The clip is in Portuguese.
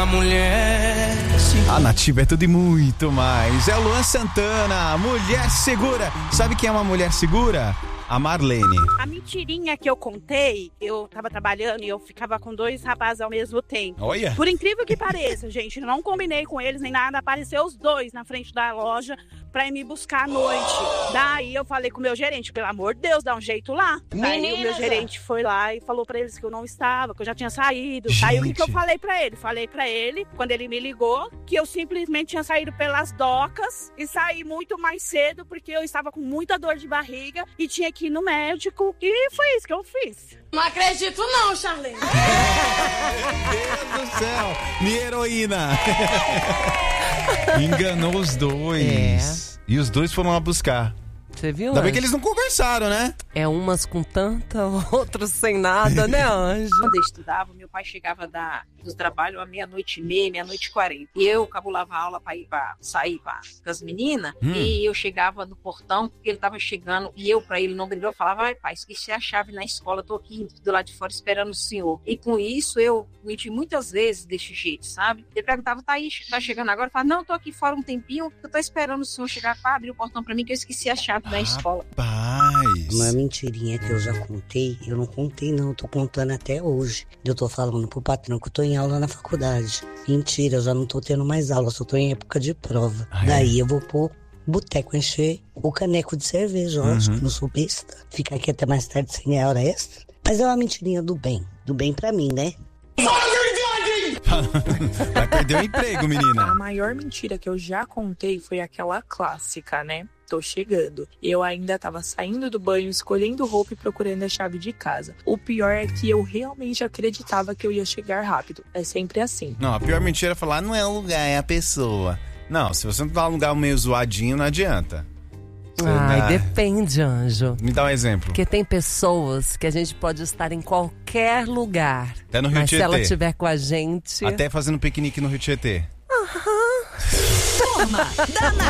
mulher segura. A Nativa é tudo e muito mais. É o Luan Santana, Mulher Segura. Sabe quem é uma mulher segura? A Marlene. A mentirinha que eu contei, eu tava trabalhando e eu ficava com 2 rapazes ao mesmo tempo. Olha. Por incrível que pareça, gente, eu não combinei com eles nem nada, apareceu os 2 na frente da loja pra ir me buscar à noite. Daí eu falei com o meu gerente, pelo amor de Deus, dá um jeito lá. Daí o meu gerente foi lá e falou pra eles que eu não estava, que eu já tinha saído. Aí o que eu falei pra ele? Falei pra ele, quando ele me ligou, que eu simplesmente tinha saído pelas docas e saí muito mais cedo porque eu estava com muita dor de barriga e tinha que ir no médico. E foi isso que eu fiz. Não acredito não, Charlene. Meu Deus do céu. Minha heroína. Enganou os 2. E os 2 foram lá buscar. Você viu, Ainda bem Anjo? que eles não conversaram, né? É umas com tanta, outras sem nada, né, Anjo? Quando eu estudava, meu pai chegava do trabalho à 00:30, 00:40. E eu cabulava a aula para sair com as meninas. E eu chegava no portão, porque ele estava chegando. E eu, para ele não brilhou, falava: ai, pai, esqueci a chave na escola, tô aqui do lado de fora esperando o senhor. E com isso, eu menti muitas vezes desse jeito, sabe? Ele perguntava: tá aí, tá chegando agora? Eu falava: não, tô aqui fora um tempinho, eu tô esperando o senhor chegar para abrir o portão para mim, que eu esqueci a chave na escola. Rapaz. Uma mentirinha que eu já contei, eu não contei não, eu tô contando até hoje. Eu tô falando pro patrão que eu tô em aula na faculdade. Mentira, eu já não tô tendo mais aula, só tô em época de prova. Daí eu vou pro boteco encher o caneco de cerveja, lógico, não sou besta. Ficar aqui até mais tarde sem ganhar hora extra. Mas é uma mentirinha do bem pra mim, né? Vai perder o emprego, menina. A maior mentira que eu já contei foi aquela clássica, né? Tô chegando. Eu ainda tava saindo do banho, escolhendo roupa e procurando a chave de casa. O pior é que eu realmente acreditava que eu ia chegar rápido. É sempre assim. Não, a pior mentira é falar: não é o lugar, é a pessoa. Não, se você não tá num lugar meio zoadinho, não adianta. Ai, depende, Anjo. Me dá um exemplo. Porque tem pessoas que a gente pode estar em qualquer lugar. Até no Rio Mas Tietê. se ela estiver com a gente... Até fazendo piquenique no Rio Tietê. Toma, dá